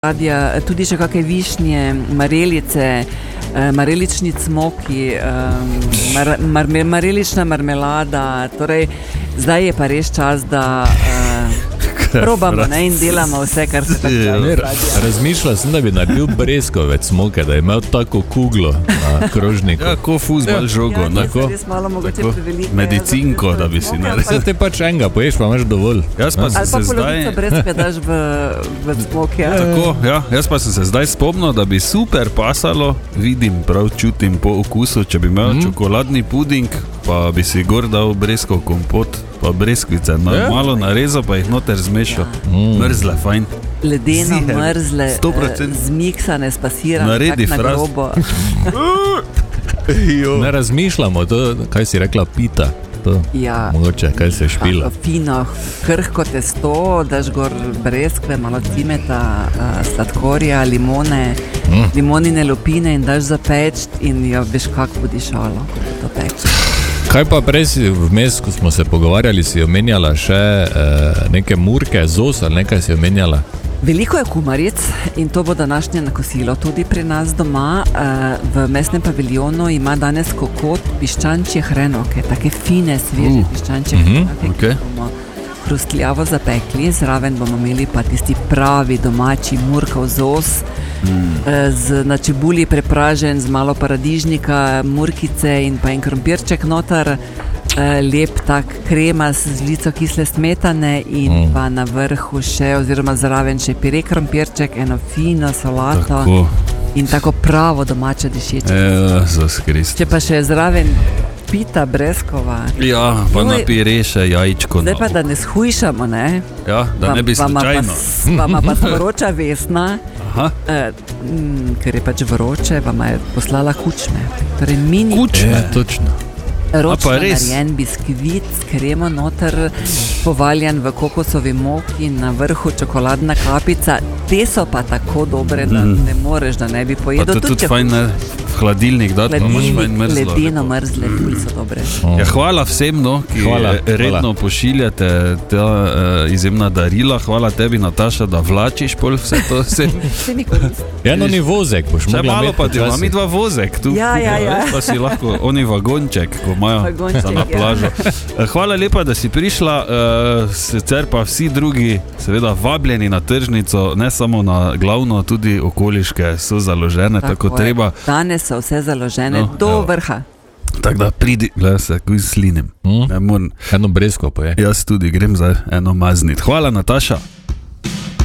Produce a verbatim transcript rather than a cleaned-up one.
Radija, tudi še kakšne višnje, marelice, marelični cmoki, mar, mar, marelična marmelada, torej zdaj je pa res čas, da probamo, ne, in delamo vse, kar se tako radija. Razmišljal sem, da bi naredil breskovec smoke, da je imel tako kuglo na krožniku. Ja, ko fuzbal žogo, ja, tako, tako medicinko, da bi si naredil. Vse te pač enega poješ, pa imaš dovolj. Jaz pa sem se zdaj... Ali pa polovico breskve daš v, v smok, ja. Tako, ja, jaz pa sem se zdaj spomnil, da bi super pasalo, vidim, prav čutim po okusu, če bi imel mm. čokoladni puding, pa bi si gor dal breskov kompot, pa breskvice, no, ja. Malo narezal, pa jih noter zmešal. Ja. Mm. Mrzle, fajn. Ledeno, Ziher. Mrzle, eh, zmiksane, spasirane, naredi tak na grobo. Ne razmišljamo, to, kaj si rekla, pita. To, ja. Mogoče, kaj se špila. Fino, krhko testo, daš gor breskve, malo cimeta, sladkorja, limone, mm. limonine lupine in daš zapeč in jo veš, kako bo dišalo, ko bo to teklo. Kaj pa prej si vmes, ko smo se pogovarjali, si omenjala še eh, neke murke, zos ali nekaj si omenjala? Veliko je kumaric in to bo današnje nakosilo tudi pri nas doma. V mestnem paviljonu ima danes kokot piščančje hrenovke, take fine, sveže uh. piščančje hrenovke, uh-huh. okay. ki bomo hrustljavo zapekli. Zraven bomo imeli pa tisti pravi domači murkov zos, mm. z na čebuli prepražen, z malo paradižnika, murkice in pa en krompirček noter. Lep tak krema z žlico kisle smetane in mm. pa na vrhu še, oziroma zraven še pire krompirček, eno fino solato tako. In tako pravo domače dišeče. E, Če pa še zraven pita breskova. Ja, pa na pire še jajčko. Zdaj pa, da ne shujšamo, ne? Ja, da ne bi slučajno. Vama pa vroča Vesna, eh, m, ker je pač vroče, vama je poslala kučme. Torej mini kučme. E, točno. Ročno narejen biskvit s kremo noter, povaljen v kokosovi moki, na vrhu čokoladna kapica. Te so pa tako dobre, da mm. ne moreš, da ne bi pojedel. Pa to tudi fajn v hladilnik dati, pa imaš fajn mrzlo. Ledeno mrzle, tudi so dobre. Oh. Ja, hvala vsem, no, ki hvala, redno hvala. Pošiljate ta uh, izjemna darila. Hvala tebi, Nataša, da vlačiš pol vse to. Ja, no, ni vozek, boš mogla imeti. Malo pa ti imam dva vozek tu. Ja, ja, ja. Pa si lahko oni vagonček, ko imajo vagonček, na plažo. Ja. Hvala lepa, da si prišla. Uh, sicer pa vsi drugi, seveda vabljeni na tržnico, ne samo na glavno, tudi okoliške so založene, tako, tako treba. Danes so vse založene no, do evo. Vrha. Tako da pridi, gleda se, kuj slinim. Hmm? Eno bresko pa je. Jaz tudi grem za eno maznit. Hvala, Nataša.